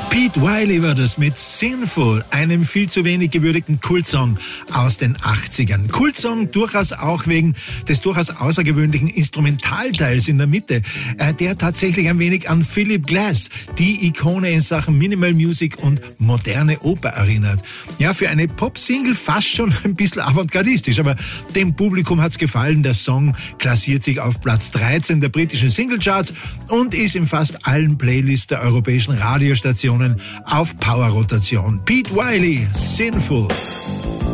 Pete Wiley war das mit Sinful, einem viel zu wenig gewürdigten Kultsong aus den 80ern. Kultsong durchaus auch wegen des durchaus außergewöhnlichen Instrumentalteils in der Mitte, der tatsächlich ein wenig an Philip Glass, die Ikone in Sachen Minimal Music und moderne Oper erinnert. Ja, für eine Pop-Single fast schon ein bisschen avantgardistisch, aber dem Publikum hat's gefallen. Der Song klassiert sich auf Platz 13 der britischen Singlecharts und ist in fast allen Playlists der europäischen Radiostationen auf Power-Rotation. Pete Wiley, Sinful.